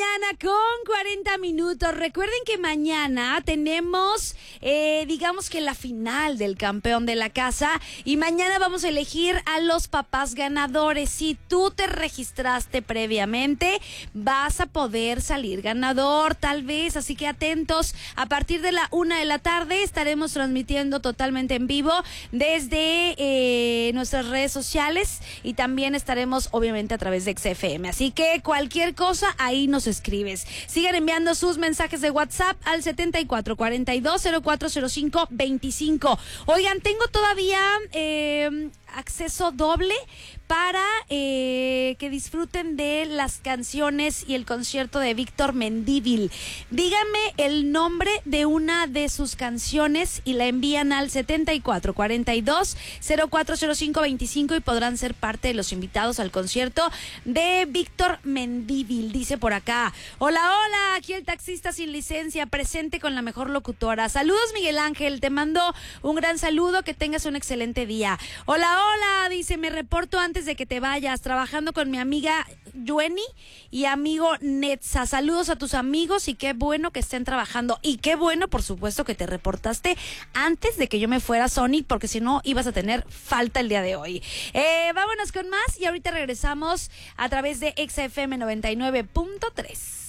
mañana con 40 minutos. Recuerden que mañana tenemos, digamos que la final del campeón de la casa. Y mañana vamos a elegir a los papás ganadores. Si tú te registraste previamente, vas a poder salir ganador, tal vez. Así que atentos. A partir de la 1 de la tarde estaremos transmitiendo totalmente en vivo desde nuestras redes sociales. Y también estaremos, obviamente, a través de XFM. Así que cualquier cosa, ahí nos escribes. Sigan enviando sus mensajes de WhatsApp al 7442040525. Oigan, tengo todavía acceso doble para que disfruten de las canciones y el concierto de Víctor Mendívil. Díganme el nombre de una de sus canciones y la envían al 7442040525 y podrán ser parte de los invitados al concierto de Víctor Mendívil. Dice por acá: hola, hola, aquí el taxista sin licencia, presente con la mejor locutora. Saludos, Miguel Ángel, te mando un gran saludo, que tengas un excelente día. Hola, hola, dice, me reporto antes de que te vayas, trabajando con mi amiga Yueni y amigo Netza. Saludos a tus amigos y qué bueno que estén trabajando. Y qué bueno, por supuesto, que te reportaste antes de que yo me fuera, Sony, porque si no ibas a tener falta el día de hoy. Vámonos con más y ahorita regresamos a través de XFM 99.3.